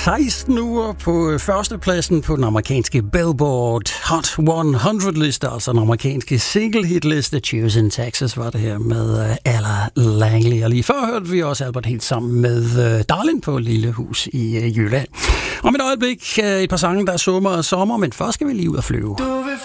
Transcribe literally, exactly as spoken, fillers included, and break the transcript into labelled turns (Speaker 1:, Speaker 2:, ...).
Speaker 1: seksten uger på førstepladsen på den amerikanske Billboard Hot hundrede-liste, altså den amerikanske single-hit-liste. Choosing Texas var det her med Ella Langley. Og lige før hørte vi også Albert helt sammen med Darlin på Lille Hus i Jylland. Om et øjeblik et par sange, der summer sommer, men først skal vi lige ud og flyve.